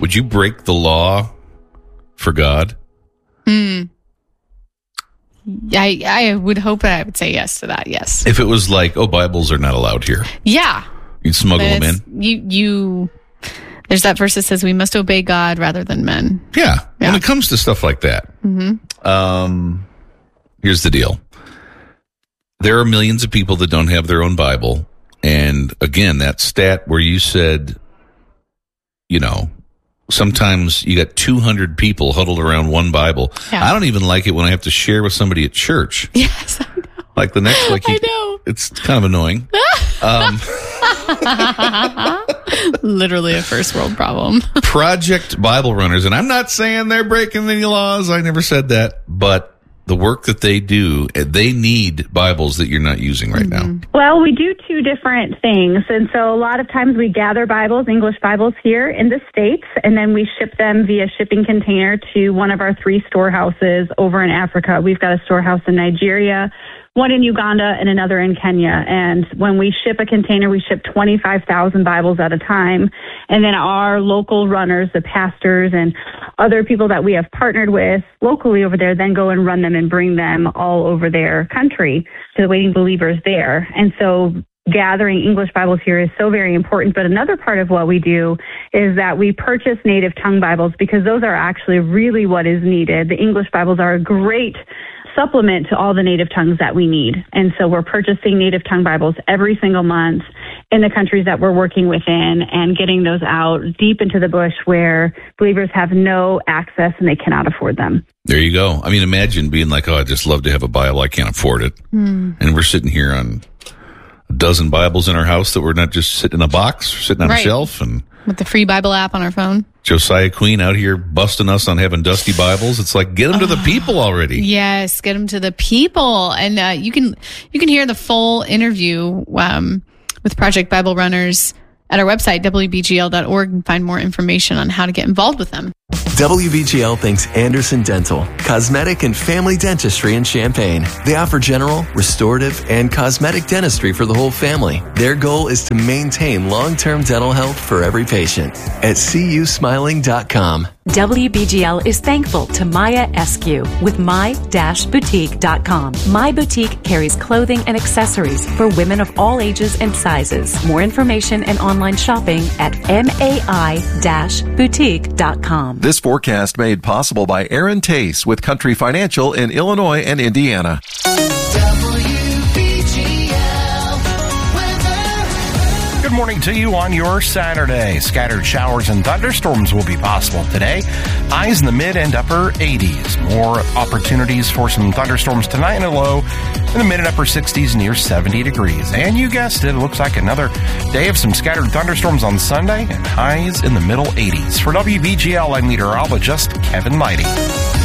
Would you break the law for God? I would hope that I would say yes to that, yes. If it was like, Bibles are not allowed here. Yeah. You'd smuggle them in? There's that verse that says we must obey God rather than men. Yeah. When it comes to stuff like that, here's the deal. There are millions of people that don't have their own Bible. And again, that stat where you said, sometimes you got 200 people huddled around one Bible. Yeah. I don't even like it when I have to share with somebody at church. Yes, I know. Like the next, I know. It's kind of annoying. Literally a first world problem. Project Bible Runners, and I'm not saying they're breaking any laws. I never said that, but the work that they do, they need Bibles that you're not using right now. Well, we do two different things. And so a lot of times we gather Bibles, English Bibles here in the States, and then we ship them via shipping container to one of our 3 storehouses over in Africa. We've got a storehouse in Nigeria, one in Uganda, and another in Kenya. And when we ship a container, we ship 25,000 Bibles at a time. And then our local runners, the pastors and other people that we have partnered with locally over there, then go and run them and bring them all over their country to the waiting believers there. And so gathering English Bibles here is so very important. But another part of what we do is that we purchase native tongue Bibles because those are actually really what is needed. The English Bibles are a great supplement to all the native tongues that we need. And so we're purchasing native tongue Bibles every single month in the countries that we're working within and getting those out deep into the bush where believers have no access and they cannot afford them. There you go. I mean, imagine being like, I'd just love to have a Bible. I can't afford it. And we're sitting here on a dozen Bibles in our house that we're not just sitting in a box, sitting on a shelf. And with the free Bible app on our phone. Josiah Queen out here busting us on having dusty Bibles. It's like, get them to the people already. Yes, get them to the people. And you can hear the full interview with Project Bible Runners at our website, wbgl.org, and find more information on how to get involved with them. WBGL thanks Anderson Dental, cosmetic and family dentistry in Champaign. They offer general, restorative, and cosmetic dentistry for the whole family. Their goal is to maintain long-term dental health for every patient at cusmiling.com. WBGL is thankful to Maya Eskew with my-boutique.com. My Boutique carries clothing and accessories for women of all ages and sizes. More information and online shopping at mai-boutique.com. This forecast made possible by Aaron Tace with Country Financial in Illinois and Indiana. Good morning to you on your Saturday. Scattered showers and thunderstorms will be possible today. Highs in the mid and upper 80s. More opportunities for some thunderstorms tonight and a low in the mid and upper 60s near 70 degrees. And you guessed it, looks like another day of some scattered thunderstorms on Sunday and highs in the middle 80s. For WBGL, I'm meteorologist Kevin Mighty.